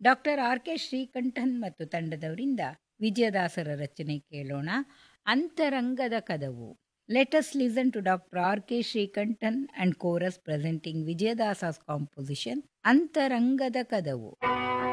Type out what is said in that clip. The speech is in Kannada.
ಡಾಕ್ಟರ್ ಆರ್ ಕೆ ಶ್ರೀಕಂಠನ್ ಮತ್ತು ತಂಡದವರಿಂದ ವಿಜಯದಾಸರ ರಚನೆ ಕೇಳೋಣ. ಅಂತರಂಗದ ಕದವು. Let us listen to doctor R K Srikantan and chorus presenting ವಿಜಯದಾಸಸ್ composition Antharangada ಕದವು.